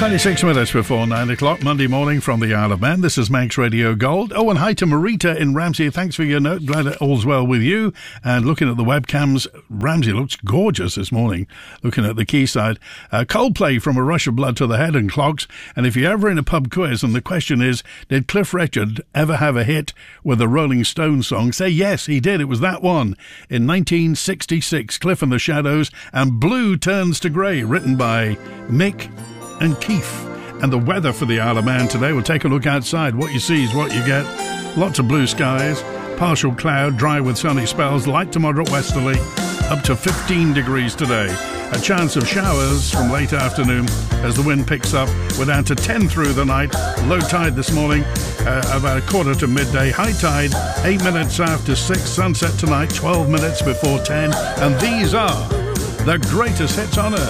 26 minutes before 9 o'clock, Monday morning from the Isle of Man. This is Manx Radio Gold. Oh, and hi to Marita in Ramsey. Thanks for your note. Glad it all's well with you. And looking at the webcams, Ramsey looks gorgeous this morning, looking at the quayside. Coldplay, From a Rush of Blood to the Head and Clogs. And if you're ever in a pub quiz and the question is, did Cliff Richard ever have a hit with a Rolling Stones song? Say yes, he did. It was that one. In 1966, Cliff and the Shadows and Blue Turns to Grey, written by Mick and Keith. And the weather for the Isle of Man today, we'll take a look outside. What you see is what you get. Lots of blue skies, partial cloud, dry with sunny spells, light to moderate westerly, up to 15 degrees today. A chance of showers from late afternoon as the wind picks up. We're down to 10 through the night. Low tide this morning, about a quarter to midday. High tide, 8 minutes after 6. Sunset tonight, 12 minutes before 10. And these are the greatest hits on earth.